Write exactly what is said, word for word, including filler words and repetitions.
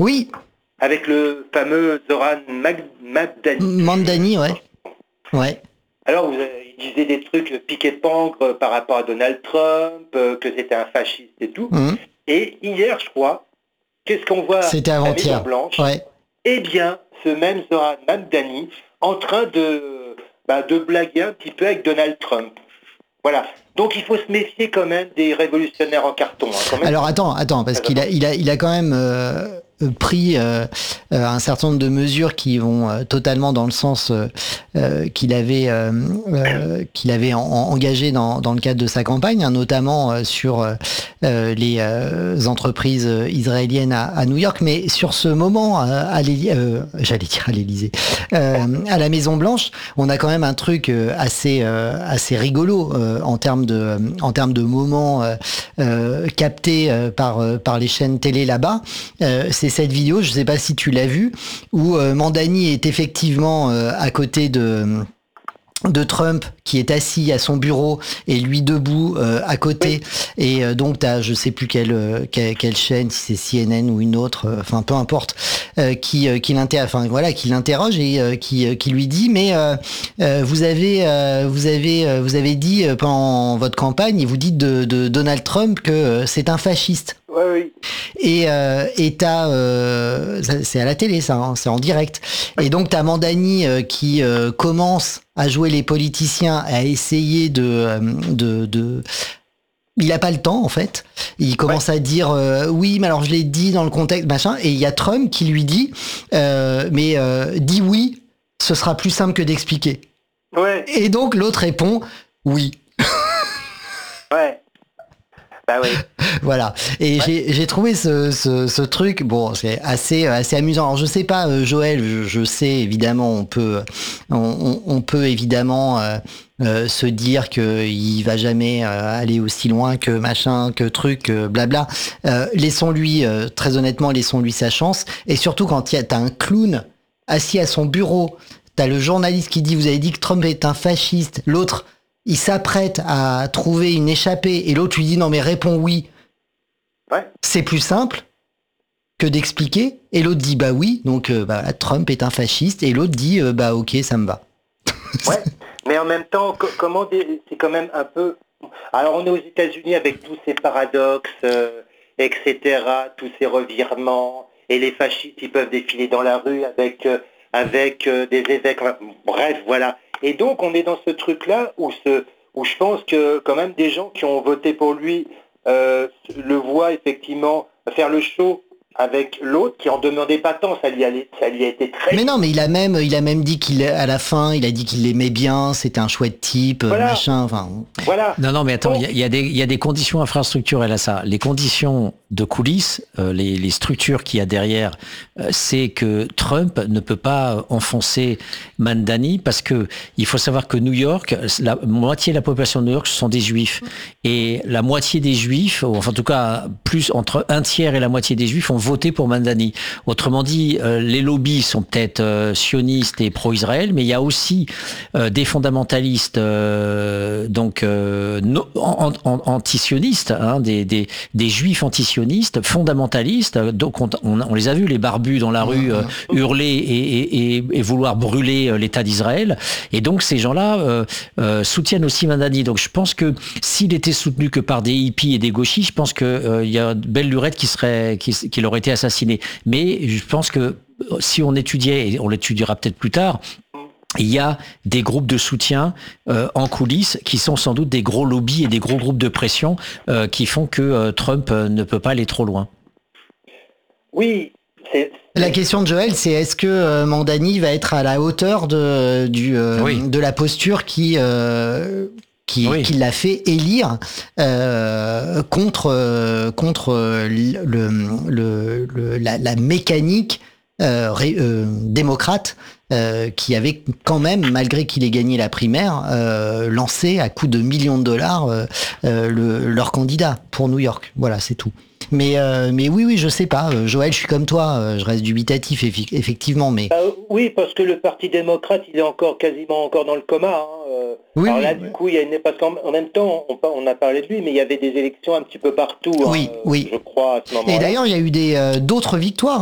Oui. Avec le fameux Zoran Mag- Mamdani. Mamdani, ouais. Ouais. Alors, vous avez- il disait des trucs piquet-pongre par rapport à Donald Trump, euh, que c'était un fasciste et tout. Mmh. Et hier, je crois, qu'est-ce qu'on voit C'était à la avant-hier. Maison-Blanche? Ouais. Eh bien, ce même Zoran Mamdani en train de, bah, de blaguer un petit peu avec Donald Trump. Voilà. Donc il faut se méfier quand même des révolutionnaires en carton. Hein, quand même. Alors attends, attends, parce qu'il a, il a, il a quand même euh, pris euh, euh, un certain nombre de mesures qui vont euh, totalement dans le sens euh, euh, qu'il avait, euh, euh, qu'il avait en, en- engagé dans, dans le cadre de sa campagne, hein, notamment euh, sur euh, euh, les euh, entreprises israéliennes à, à New York. Mais sur ce moment, euh, à l'Élysée, euh, j'allais dire à l'Élysée, euh, à la Maison Blanche, on a quand même un truc euh, assez, euh, assez rigolo euh, en termes de, en termes de moments euh, euh, captés euh, par, euh, par les chaînes télé là-bas. Euh, c'est cette vidéo, je sais pas si tu l'as vue, où euh, Mamdani est effectivement euh, à côté de de Trump qui est assis à son bureau et lui debout euh, à côté, et euh, donc t'as je sais plus quelle, euh, quelle quelle chaîne, si c'est C N N ou une autre, euh, enfin peu importe, euh, qui euh, qui l'inter enfin voilà qui l'interroge et euh, qui euh, qui lui dit mais euh, euh, vous avez euh, vous avez euh, vous avez dit euh, pendant votre campagne et vous dites de, de Donald Trump que euh, c'est un fasciste. Oui, oui. Et euh, et t'as euh, ça, c'est à la télé ça, hein, c'est en direct. Et donc t'as Mamdani euh, qui euh, commence à jouer les politiciens, à essayer de euh, de, de il a pas le temps en fait. Il commence à dire euh, oui, mais alors je l'ai dit dans le contexte machin. Et il y a Trump qui lui dit euh, mais euh, dis oui, ce sera plus simple que d'expliquer. Ouais, Et donc l'autre répond oui. ouais. Bah oui. Voilà. Et Ouais. j'ai, j'ai trouvé ce, ce, ce truc, bon, c'est assez, assez amusant. Alors, je sais pas, euh, Joël, je, je sais, évidemment, on peut, on, on- on peut évidemment euh, euh, se dire qu'il va jamais euh, aller aussi loin que machin, que truc, que blabla. Euh, laissons-lui, euh, très honnêtement, laissons-lui sa chance. Et surtout, quand il y a, t'as un clown assis à son bureau, t'as le journaliste qui dit, vous avez dit que Trump est un fasciste. L'autre, il s'apprête à trouver une échappée et l'autre lui dit non mais réponds oui. Ouais. C'est plus simple que d'expliquer. Et l'autre dit bah oui, donc euh, bah, Trump est un fasciste. Et l'autre dit euh, bah ok, ça me va. Ouais. Mais en même temps, co- comment des- c'est quand même un peu. Alors on est aux États-Unis avec tous ces paradoxes, euh, et cetera, tous ces revirements, et les fascistes ils peuvent défiler dans la rue avec euh, avec euh, des évêques. Enfin, bref, voilà. Et donc on est dans ce truc-là où ce où je pense que quand même des gens qui ont voté pour lui euh, le voient effectivement faire le show avec l'autre qui en demandait pas tant. Ça lui allait, ça lui a été très. Mais non, mais il a même, il a même dit qu'il, à la fin, il a dit qu'il l'aimait bien, c'était un chouette type, euh, Voilà. machin, enfin. Voilà. Non, non, mais attends, il Donc- y, a- il y, a des- il y a des conditions infrastructurelles à ça. Les conditions de coulisses, euh, les, les structures qu'il y a derrière, euh, c'est que Trump ne peut pas enfoncer Mamdani parce que il faut savoir que New York, la moitié de la population de New York, ce sont des juifs. Et la moitié des juifs, ou enfin en tout cas plus entre un tiers et la moitié des juifs ont voté pour Mamdani. Autrement dit, euh, les lobbies sont peut-être euh, sionistes et pro-Israël, mais il y a aussi euh, des fondamentalistes euh, donc euh, no, an, an, antisionistes, hein, des, des, des juifs antisionistes, fondamentalistes. Donc on, on, on les a vus, les barbus dans la rue euh, hurler et, et, et, et vouloir brûler euh, l'État d'Israël. Et donc ces gens-là euh, euh, soutiennent aussi Mamdani. Donc je pense que s'il était soutenu que par des hippies et des gauchistes, je pense que euh, il y a belle lurette qui serait, qui, qui aurait été assassiné. Mais je pense que si on étudiait, et on l'étudiera peut-être plus tard, il y a des groupes de soutien euh, en coulisses qui sont sans doute des gros lobbies et des gros groupes de pression euh, qui font que euh, Trump euh, ne peut pas aller trop loin. Oui, c'est. La question de Joël, c'est est-ce que euh, Mamdani va être à la hauteur de, du, euh, Oui. de la posture qui, euh, qui, Oui. qui l'a fait élire euh, contre, euh, contre le, le, le, la, la mécanique euh, ré, euh, démocrate euh, qui avait quand même, malgré qu'il ait gagné la primaire, euh, lancé à coups de millions de dollars euh, euh, le, leur candidat pour New York. Voilà, c'est tout. Mais, euh, mais oui, oui, je sais pas. Euh, Joël, je suis comme toi. euh, Je reste dubitatif, effi- effectivement. Mais Bah, oui, parce que le Parti démocrate, il est encore quasiment encore dans le coma. Hein. euh. Oui, Alors oui, là, oui. du coup, il y a une... parce qu'en en même temps, on, on a parlé de lui, mais il y avait des élections un petit peu partout. Oui, hein, oui. Je crois à ce moment-là. Et d'ailleurs, il y a eu des euh, d'autres victoires.